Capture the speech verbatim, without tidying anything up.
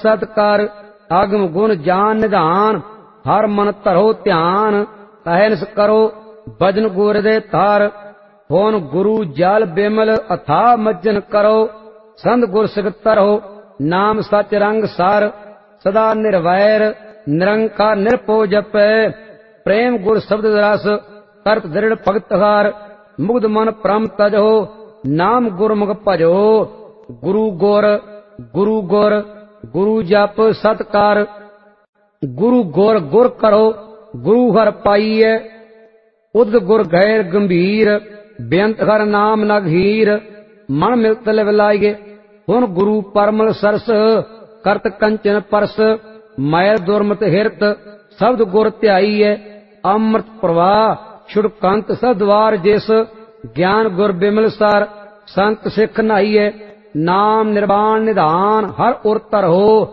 सत्कार आगम गुण जान निधान हर मन धरो ध्यान अहनस करो भजन गुर दे तार होन गुरु जल बिमल अथा मज्जन करो संत गुर सिगत रहो नाम सच रंग सार सदा निर्वैर निरंकार निरपो जपै प्रेम गुर शब्द रस करत दृढ़ भगत हार मुग्ध मन परम तजो नाम गुरमुख भजो गुरु गुर गुरु गुर गुरु जप सत्कार गुरु गुर गुर करो गुरु हर पाईए उद गुर गैर गंभीर बेअंत हर नाम नगहीर मन मिलत लिवलाइए हुन गुरु परमल सरस करत कंचन परस मैल दुर्मत हिरत शब्द गुर ध्याईए अमृत प्रवाह छुड़कंत सद्वार जिस ज्ञान गुर बिमल सार संत सिख नाईए नाम निर्वाण निधान हर उर तरहो